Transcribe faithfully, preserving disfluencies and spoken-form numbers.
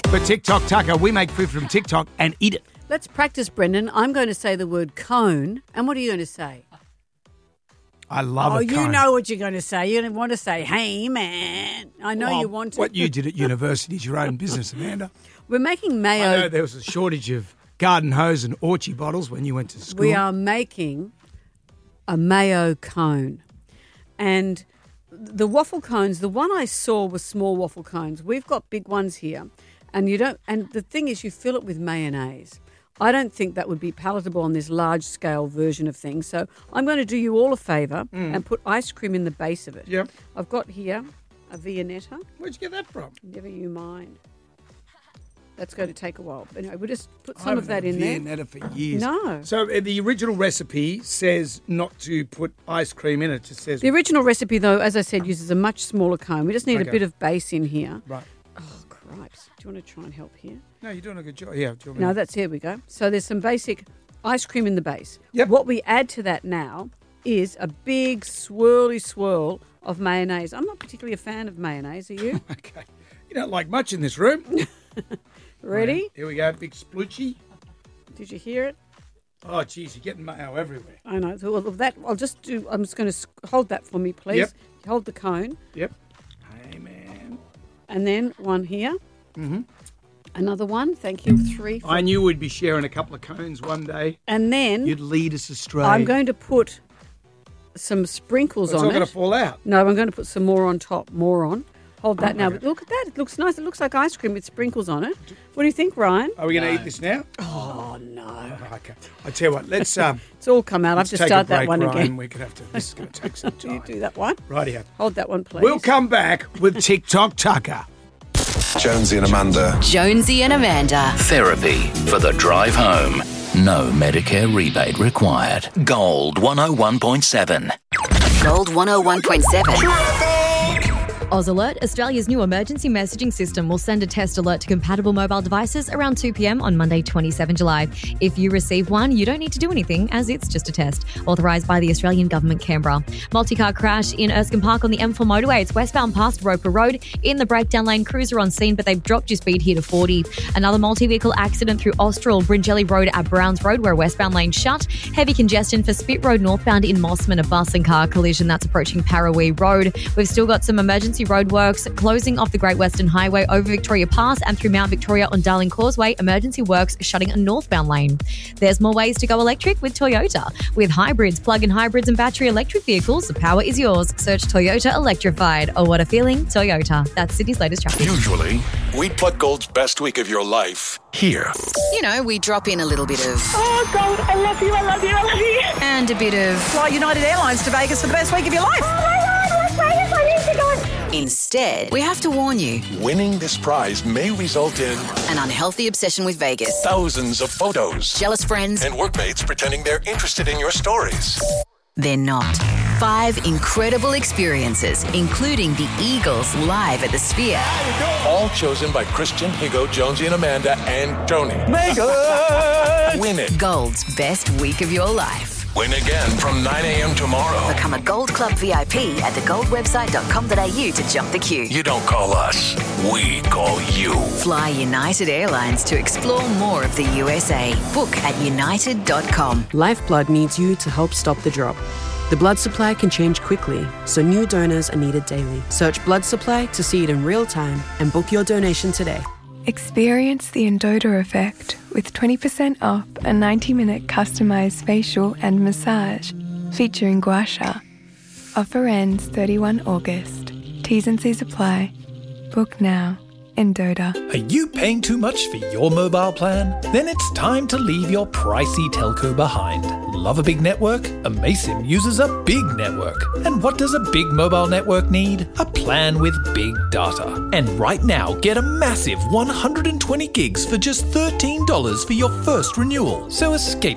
For TikTok Tucker, we make food from TikTok and eat it. Let's practice, Brendan. I'm going to say the word cone. And what are you going to say? I love oh, a you cone. know what you're going to say. You're going to want to say, hey, man. I know Well, you want to. What you did at university is your own business, Amanda. We're making I mayo. know there was a shortage of garden hose and orchie bottles when you went to school. We are making a mayo cone. And the waffle cones, the one I saw was small waffle cones. We've got big ones here. And you don't. And the thing is, you fill it with mayonnaise. I don't think that would be palatable on this large-scale version of things. So I'm going to do you all a favour mm. and put ice cream in the base of it. Yep. I've got here a Viennetta. Where'd you get that from? Never you mind. That's going to take a while. But anyway, we'll just put some I of that in there. Viennetta for years. No. So uh, the original recipe says not to put ice cream in it. It just says... The original recipe, though, as I said, uses a much smaller cone. We just need Okay. a bit of base in here. Right. Oh, cripes. Do you want to try and help here? No, you're doing a good job. Yeah. Do you want me No, to- that's here we go. So there's some basic ice cream in the base. Yep. What we add to that now is a big swirly swirl of mayonnaise. I'm not particularly a fan of mayonnaise. Are you? Okay. You don't like much in this room. Ready? Right, here we go. Big sploochy. Did you hear it? Oh, geez, you're getting mayo everywhere. I know. So well, that I'll just do. I'm just going to hold that for me, please. Yep. Hold the cone, Yep. Hey, man. and then one here. Mm-hmm. Another one. Thank you. Three. Four. I knew we'd be sharing a couple of cones one day. And then You'd lead us astray. I'm going to put some sprinkles It's on all it. going to fall out. No, I'm going to put some more on top. More on. Hold that Oh, now. okay. But look at that. It looks nice. It looks like ice cream with sprinkles on it. What do you think, Ryan? Are we going to eat this now? Oh, no. Oh, okay. I tell you what, let's um, It's all come out. I've let's to take start a break, that one Ryan. again. We could have to. This is going to take some Do you time. do that one? Rightio. Hold that one, please. We'll come back with TikTok Tucker. Jonesy and Amanda. Jonesy and Amanda. Therapy for the drive home. No Medicare rebate required. Gold one oh one point seven. Gold one oh one point seven. Oz Alert, Australia's new emergency messaging system, will send a test alert to compatible mobile devices around two p.m. on Monday, the twenty-seventh of July. If you receive one, you don't need to do anything, as it's just a test. Authorised by the Australian Government, Canberra. Multi-car crash in Erskine Park on the M four motorway. It's westbound past Roper Road. In the breakdown lane, cruiser on scene, but they've dropped your speed here to forty. Another multi-vehicle accident through Austral, Bringelly Road at Browns Road, where westbound lane shut. Heavy congestion for Spit Road northbound in Mossman, a bus and car collision that's approaching Parawee Road. We've still got some emergency roadworks closing off the Great Western Highway over Victoria Pass and through Mount Victoria on Darling Causeway. Emergency works shutting a northbound lane. There's more ways to go electric with Toyota. With hybrids, plug-in hybrids and battery electric vehicles, the power is yours. Search Toyota Electrified. Oh, what a feeling. Toyota. That's Sydney's latest traffic. Usually, we plug Gold's best week of your life here. You know, we drop in a little bit of... Oh, God, I love you, I love you, I love you. And a bit of... Fly United Airlines to Vegas for the best week of your life. Oh, my God, Las Vegas, I need to go. Instead, we have to warn you. Winning this prize may result in An unhealthy obsession with Vegas. thousands of photos Jealous friends. and workmates pretending they're interested in your stories. They're not. Five incredible experiences, including the Eagles live at the Sphere. All chosen by Christian, Higo, Jonesy and Amanda, and Tony. Megan! Win it. Gold's best week of your life. Win again from nine a.m. tomorrow. Become a Gold Club V I P at the gold website dot com dot a u to jump the queue. You don't call us, we call you. Fly United Airlines to explore more of the U S A. Book at united dot com. Lifeblood needs you to help stop the drop. The blood supply can change quickly, so new donors are needed daily. Search blood supply to see it in real time and book your donation today. Experience the Endota effect with twenty percent off a ninety minute customised facial and massage featuring gua sha. Offer ends thirty-first of August. T's and C's apply. Book now. Endota. Are you paying too much for your mobile plan? Then it's time to leave your pricey telco behind. Love a big network? Amaysim uses a big network. And what does a big mobile network need? A plan with big data. And right now, get a massive one hundred twenty gigs for just thirteen dollars for your first renewal. So escape